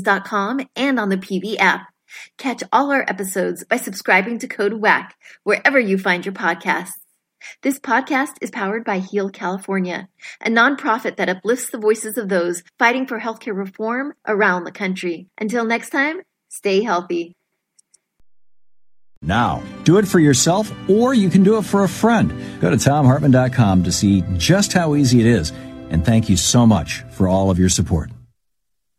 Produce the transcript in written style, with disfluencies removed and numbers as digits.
and on the PV app. Catch all our episodes by subscribing to Code WACK wherever you find your podcasts. This podcast is powered by Heal California, a nonprofit that uplifts the voices of those fighting for healthcare reform around the country. Until next time, stay healthy. Now, do it for yourself, or you can do it for a friend. Go to TomHartman.com to see just how easy it is. And thank you so much for all of your support.